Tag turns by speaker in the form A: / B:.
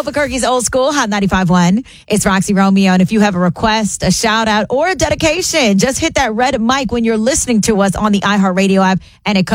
A: Albuquerque's Old School, Hot 95.1. It's Roxy Romeo. And if you have a request, a shout out, or a dedication, just hit that red mic when you're listening to us on the iHeartRadio app and it